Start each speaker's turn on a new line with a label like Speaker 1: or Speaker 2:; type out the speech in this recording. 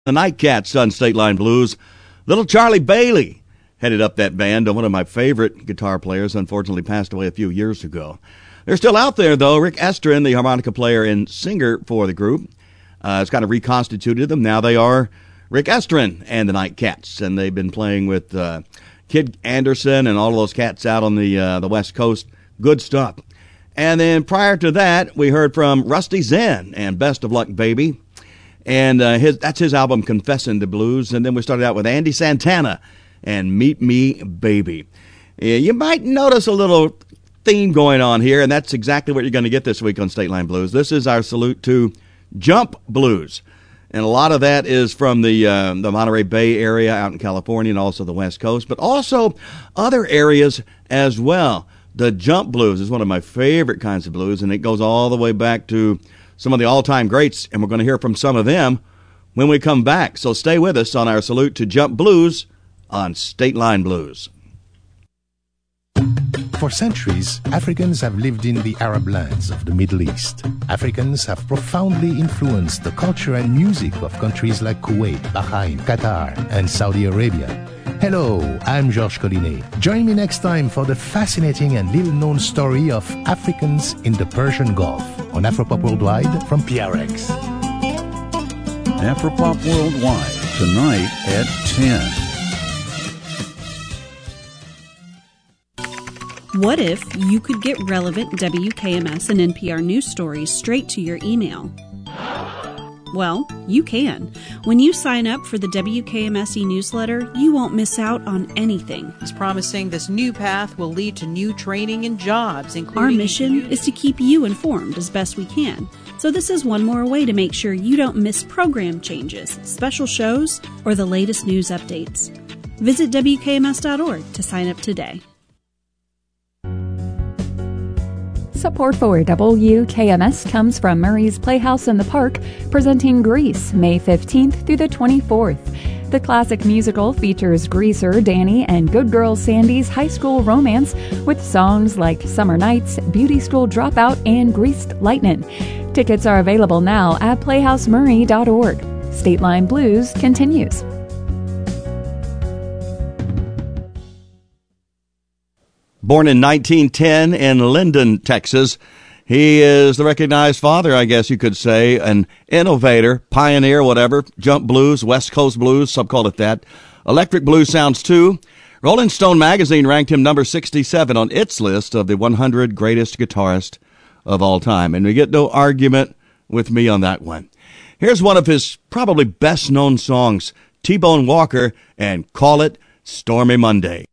Speaker 1: The Nightcats on State Line Blues. Little Charlie Bailey headed up that band. One of my favorite guitar players, unfortunately passed away a few years ago. They're still out there, though. Rick Estrin, the harmonica player and singer for the group, has kind of reconstituted them. Now they are Rick Estrin and the Nightcats, and they've been playing with Kid Anderson and all of those cats out on the West Coast. Good stuff. And then prior to that, we heard from Rusty Zen and Best of Luck Baby. And that's his album, Confessin' the Blues. And then we started out with Andy Santana and Meet Me Baby. You might notice a little theme going on here, and that's exactly what you're going to get this week on State Line Blues. This is our salute to jump blues. And a lot of that is from the Monterey Bay area out in California and also the West Coast, but also other areas as well. The jump blues is one of my favorite kinds of blues, and it goes all the way back to some of the all-time greats, and we're going to hear from some of them when we come back. So stay with us on our salute to jump blues on State Line Blues.
Speaker 2: For centuries, Africans have lived in the Arab lands of the Middle East. Africans have profoundly influenced the culture and music of countries like Kuwait, Bahrain, Qatar, and Saudi Arabia. Hello, I'm Georges Collinet. Join me next time for the fascinating and little-known story of Africans in the Persian Gulf on Afropop Worldwide from PRX.
Speaker 3: Afropop Worldwide, tonight at 10.
Speaker 4: What if you could get relevant WKMS and NPR news stories straight to your email? Well, you can. When you sign up for the WKMS e-newsletter, you won't miss out on anything.
Speaker 5: It's promising this new path will lead to new training and jobs, including...
Speaker 4: Our mission is to keep you informed as best we can. So this is one more way to make sure you don't miss program changes, special shows, or the latest news updates. Visit WKMS.org to sign up today.
Speaker 6: Support for WKMS comes from Murray's Playhouse in the Park, presenting Grease, May 15th through the 24th. The classic musical features Greaser, Danny, and Good Girl Sandy's high school romance with songs like Summer Nights, Beauty School Dropout, and Greased Lightnin'. Tickets are available now at PlayhouseMurray.org. State Line Blues continues.
Speaker 1: Born in 1910 in Linden, Texas, he is the recognized father, I guess you could say, an innovator, pioneer, whatever, jump blues, West Coast blues, some call it that. Electric blues sounds too. Rolling Stone magazine ranked him number 67 on its list of the 100 greatest guitarists of all time, and we get no argument with me on that one. Here's one of his probably best-known songs, T-Bone Walker and Call It Stormy Monday.